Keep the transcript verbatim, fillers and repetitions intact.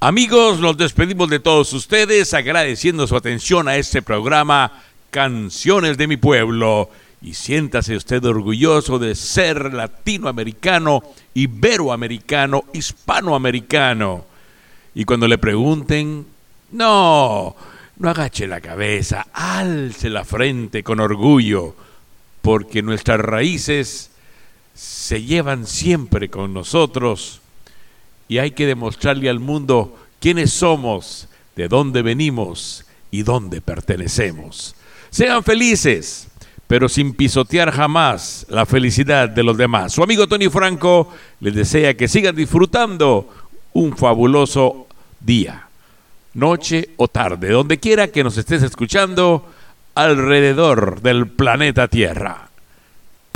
Amigos, nos despedimos de todos ustedes agradeciendo su atención a este programa Canciones de mi Pueblo. Y siéntase usted orgulloso de ser latinoamericano, iberoamericano, hispanoamericano. Y cuando le pregunten, no, no agache la cabeza, alce la frente con orgullo, porque nuestras raíces se llevan siempre con nosotros y hay que demostrarle al mundo quiénes somos, de dónde venimos y dónde pertenecemos. Sean felices, pero sin pisotear jamás la felicidad de los demás. Su amigo Tony Franco les desea que sigan disfrutando un fabuloso día, noche o tarde, donde quiera que nos estés escuchando alrededor del planeta Tierra.